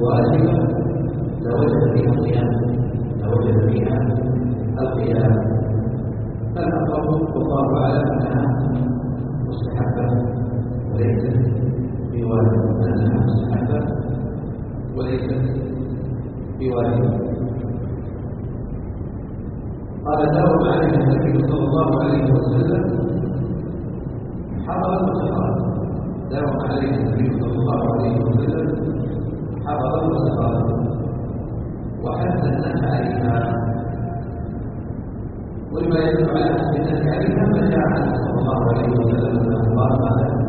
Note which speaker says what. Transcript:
Speaker 1: واجبة لوجد فيها القيام، لوجد فيها القيام. فالأقرب والله أعلم أنها مستحبة وليست بواجب، أنها مستحبة وليست بواجب. قال داوم عليه النبي صلى الله عليه وسلم حضر وسقط، داوم عليه النبي صلى الله عليه وسلم حضر وسقط وحث الناس عليها. وما يدل على حث الناس عليها ما جاء عنه صلى الله عليه وسلم انه قال